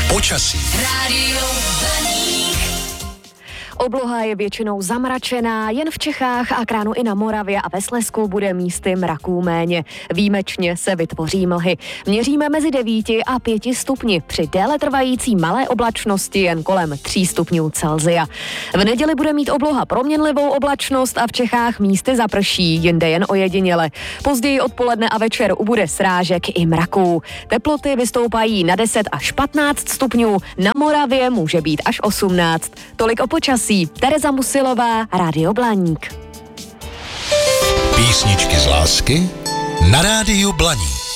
Počasí. Rádio Blaník. Obloha je většinou zamračená, jen v Čechách a Kránu i na Moravě a ve Slezsku bude místy mraků méně. Výjimečně se vytvoří mlhy. Měříme mezi 9 a 5 stupni, při déle trvající malé oblačnosti jen kolem 3 stupňů Celsia. V neděli bude mít obloha proměnlivou oblačnost a v Čechách místy zaprší, jinde jen ojediněle. Později odpoledne a večer ubude srážek i mraků. Teploty vystoupají na 10 až 15 stupňů, na Moravě může být až 18. Tolik o počasí. Tereza Musilová, Rádio Blaník. Písničky z lásky na Rádiu Blaník.